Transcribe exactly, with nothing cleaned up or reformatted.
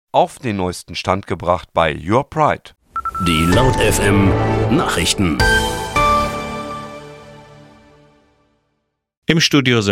auf den neuesten Stand gebracht bei Your Pride. Die Laut F M Nachrichten. Im Studio